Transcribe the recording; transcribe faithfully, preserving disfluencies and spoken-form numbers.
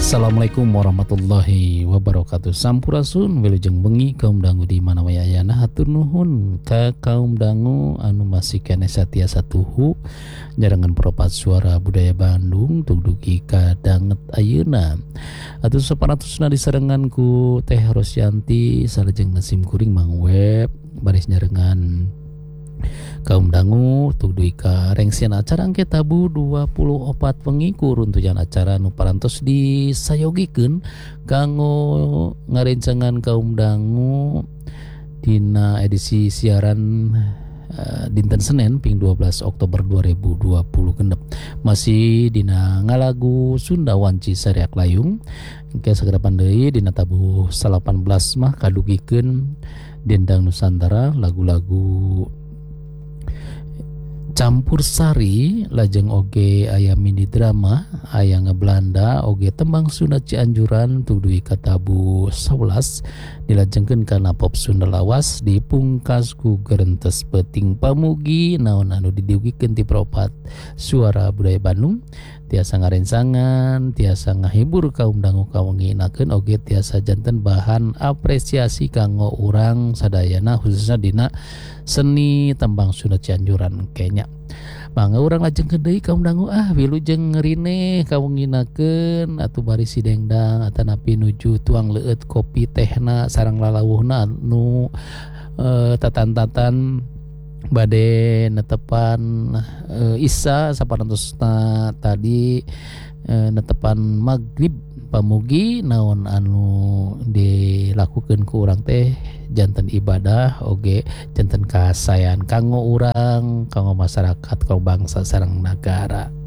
Assalamualaikum warahmatullahi wabarakatuh. Sampurasun wilujeng bengi kaum dangu di mana wae ayana hatur nuhun ka kaum dangu anu masih kene satia satuhu jarangan peropat suara budaya Bandung tugdugi ka danget ayeuna. Atuh saparatusna disarengan ku Teh Rosyanti salajeng Nasim Kuring Mang Web baris nyarengan kaum dangu tugdugi ka rengsian acara angke tabu dua puluh opat pengikur runtujan acara nu parantos disayogikeun kanggo ngarencangan kaum dangu dina edisi siaran uh, dinten Senin ping dua belas Oktober dua ribu dua puluh genep masih dina ngalagu Sunda Wanci Sariak Layung engke sagerapan deui dina tabu salapan belas mah kadugikeun Dendang Nusantara lagu-lagu campur sari lajeng oge aya mini drama aya ngebelanda oge tembang Sunda Cianjuran tugdugi katabu sebelas dilajengkeun kana pop Sunda lawas dipungkas ku gerentes peuting pamugi naon anu didiugikeun ti peropat suara budaya Bandung tiasa ngarencangan tiasa ngahibur kaum dangu kawenginakeun oge tiasa janten bahan apresiasi kanggo urang sadayana khususnya dina seni tembang Sunda Cianjuran kenya. Mangga urang lajengkeun deui kaum dangu ah wilujeng ngerine kawenginakeun atuh bari si dengdang atanapi nuju tuang leueut kopi tehna sareng lalawuhna anu e, tatan-tatan bade netepan e, Isya saparantosna tadi e, netepan magrib pamugi naon anu dilakukeun ku urang teh janten ibadah oge janten kahasayan kanggo urang kanggo masyarakat kanggo bangsa sareng nagara.